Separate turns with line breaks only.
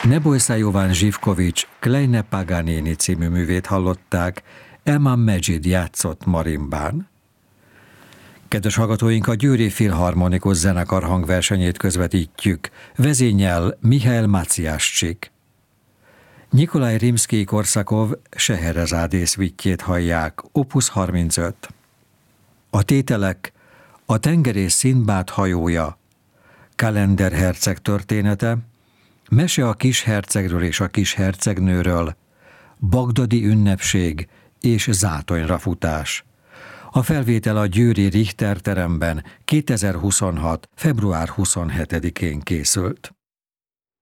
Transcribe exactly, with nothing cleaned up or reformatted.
Nebojša Jovan Živkovič Kleine Paganini című művét hallották, Elman Medzsid játszott marimbán. Kedves hallgatóink, a Győri Filharmonikus Zenekar hangversenyét közvetítjük, vezényel Mihail Maciaszczyk. Nyikolaj Rimszkij-Korsakov Scheherazade szvittyét hallják, opus harmincöt. A tételek: A tengerész Szindbád hajója, Kalender herceg története, Mese a kis hercegről és a kis hercegnőről, Bagdadi ünnepség és Zátonyra futás. A felvétel a győri Richter teremben kétezer-huszonhat. február huszonhetedikén készült.